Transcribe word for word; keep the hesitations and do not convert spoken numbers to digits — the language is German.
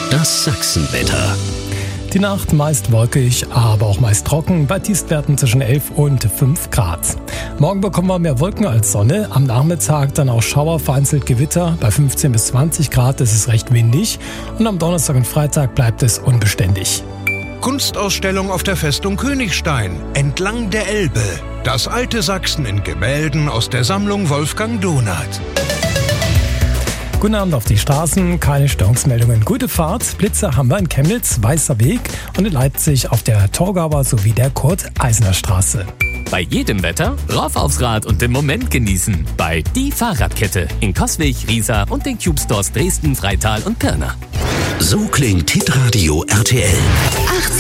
Das Sachsenwetter. Die Nacht meist wolkig, aber auch meist trocken, bei Tiefstwerten zwischen elf und fünf Grad. Morgen bekommen wir mehr Wolken als Sonne, am Nachmittag dann auch Schauer, vereinzelt Gewitter, bei fünfzehn bis zwanzig Grad ist es recht windig und am Donnerstag und Freitag bleibt es unbeständig. Kunstausstellung auf der Festung Königstein, entlang der Elbe. Das alte Sachsen in Gemälden aus der Sammlung Wolfgang Donath. Guten Abend auf die Straßen, keine Störungsmeldungen. Gute Fahrt, Blitzer haben wir in Chemnitz, Weißer Weg und in Leipzig auf der Torgauer sowie der Kurt-Eisner-Straße. Bei jedem Wetter rauf aufs Rad und den Moment genießen. Bei Die Fahrradkette in Coswig, Riesa und den Cube Stores Dresden, Freital und Pirna. So klingt Hitradio R T L.